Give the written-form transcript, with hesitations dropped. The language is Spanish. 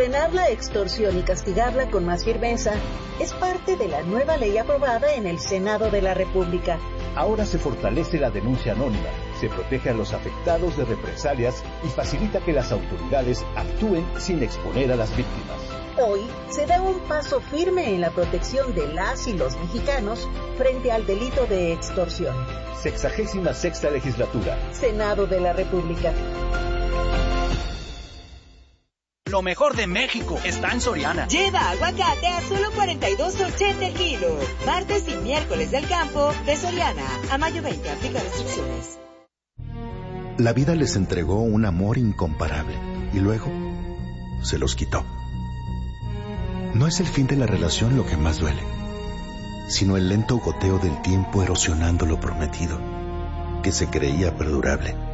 frenar la extorsión y castigarla con más firmeza es parte de la nueva ley aprobada en el Senado de la República. Ahora se fortalece la denuncia anónima, se protege a los afectados de represalias y facilita que las autoridades actúen sin exponer a las víctimas. Hoy se da un paso firme en la protección de las y los mexicanos frente al delito de extorsión. 66ª Legislatura. Senado de la República. Lo mejor de México está en Soriana. Lleva aguacate a solo $42.80 el kilo. Martes y miércoles del campo de Soriana. A mayo 20, aplica restricciones. La vida les entregó un amor incomparable y luego se los quitó. No es el fin de la relación lo que más duele, sino el lento goteo del tiempo erosionando lo prometido, que se creía perdurable.